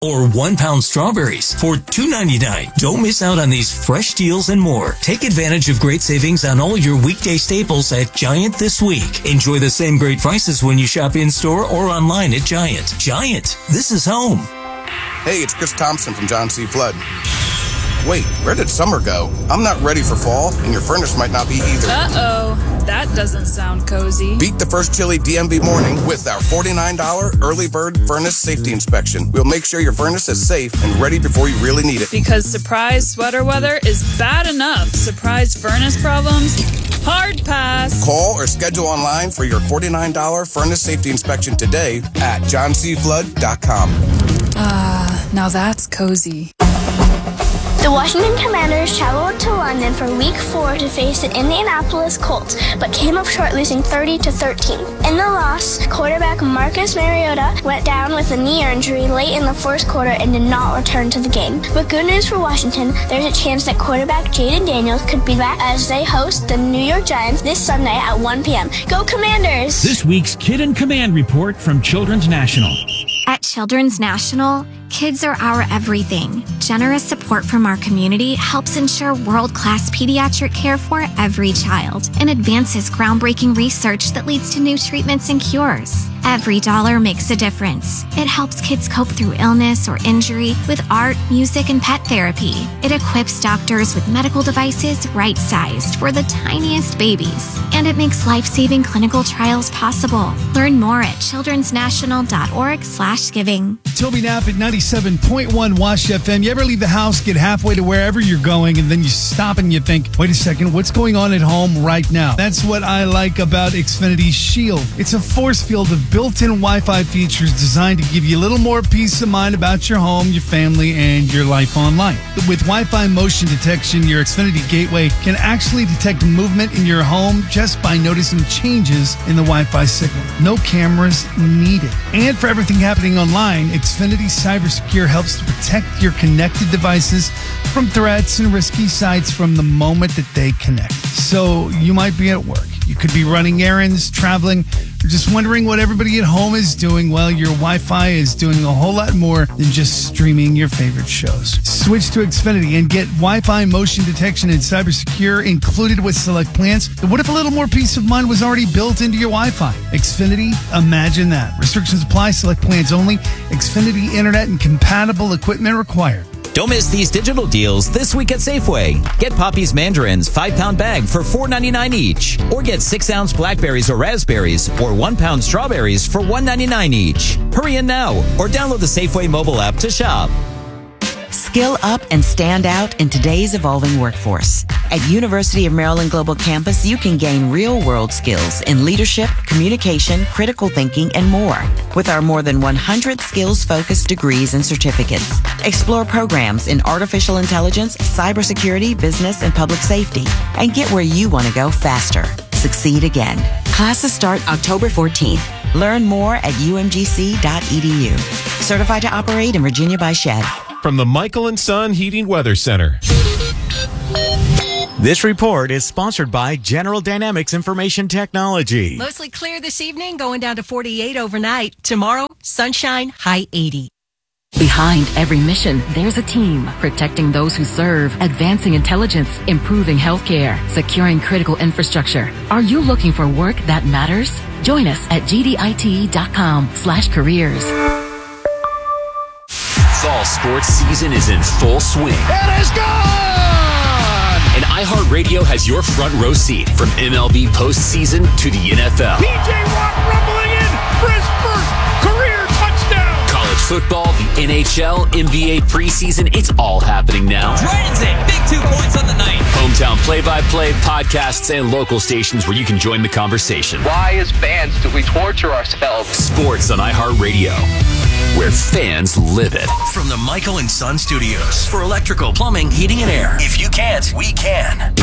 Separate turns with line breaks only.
or 1 pound strawberries for $2.99. Don't miss out on these fresh deals and more. Take advantage of great savings on all your weekday staples at Giant this week. Enjoy the same great prices when you shop in-store or online at Giant. Giant, this is home.
Hey, it's Chris Thompson from John C. Flood. Wait, where did summer go? I'm not ready for fall, and your furnace might not be either.
Uh-oh, that doesn't sound cozy.
Beat the first chilly DMV morning with our $49 early bird furnace safety inspection. We'll make sure your furnace is safe and ready before you really need it.
Because surprise sweater weather is bad enough. Surprise furnace problems? Hard pass.
Call or schedule online for your $49 furnace safety inspection today at johncflood.com.
Now that's cozy.
The Washington Commanders traveled to London for Week 4 to face the Indianapolis Colts, but came up short, losing 30-13. In the loss, quarterback Marcus Mariota went down with a knee injury late in the first quarter and did not return to the game. But good news for Washington, there's a chance that quarterback Jaden Daniels could be back as they host the New York Giants this Sunday at 1 p.m. Go Commanders!
This week's Kid in Command report from Children's National.
At Children's National, kids are our everything. Generous support from our community helps ensure world-class pediatric care for every child and advances groundbreaking research that leads to new treatments and cures. Every dollar makes a difference. It helps kids cope through illness or injury with art, music, and pet therapy. It equips doctors with medical devices right-sized for the tiniest babies. And it makes life-saving clinical trials possible. Learn more at childrensnational.org/giving.
Toby Knapp at 97.1 Wash FM. You ever leave the house, get halfway to wherever you're going, and then you stop and you think, wait a second, what's going on at home right now? That's what I like about Xfinity Shield. It's a force field of built-in Wi-Fi features designed to give you a little more peace of mind about your home, your family, and your life online. With Wi-Fi motion detection, your Xfinity gateway can actually detect movement in your home just by noticing changes in the Wi-Fi signal. No cameras needed. And for everything happening online, Xfinity CyberSecure helps to protect your connected devices from threats and risky sites from the moment that they connect. So you might be at work. You could be running errands, traveling, or just wondering what everybody at home is doing. Well, your Wi-Fi is doing a whole lot more than just streaming your favorite shows. Switch to Xfinity and get Wi-Fi motion detection and CyberSecure included with select plans. But what if a little more peace of mind was already built into your Wi-Fi? Xfinity, imagine that. Restrictions apply, select plans only. Xfinity Internet and compatible equipment required.
Don't miss these digital deals this week at Safeway. Get Poppy's mandarins 5-pound bag for $4.99 each. Or get 6-ounce blackberries or raspberries or 1-pound strawberries for $1.99 each. Hurry in now or download the Safeway mobile app to shop.
Skill up and stand out in today's evolving workforce. At University of Maryland Global Campus, you can gain real-world skills in leadership, communication, critical thinking, and more. With our more than 100 skills-focused degrees and certificates. Explore programs in artificial intelligence, cybersecurity, business, and public safety. And get where you want to go faster. Succeed again. Classes start October 14th. Learn more at umgc.edu. Certified to operate in Virginia by SHED.
From the Michael and Son Heating Weather Center.
This report is sponsored by General Dynamics Information Technology.
Mostly clear this evening, going down to 48 overnight. Tomorrow, sunshine, high 80.
Behind every mission, there's a team protecting those who serve, advancing intelligence, improving healthcare, securing critical infrastructure. Are you looking for work that matters? Join us at gdit.com/careers.
Fall sports season is in full swing.
It is gone!
And iHeartRadio has your front row seat from MLB postseason to the NFL.
P.J. Watt rumbling in for his first career touchdown.
College football, the NHL, NBA preseason, it's all happening now.
Dragons in, big 2 points on the night.
Hometown play-by-play, podcasts, and local stations where you can join the conversation.
Why, as fans, do we torture ourselves?
Sports on iHeartRadio, where fans live it.
From the Michael and Son Studios. For electrical, plumbing, heating, and air. If you can't, we can.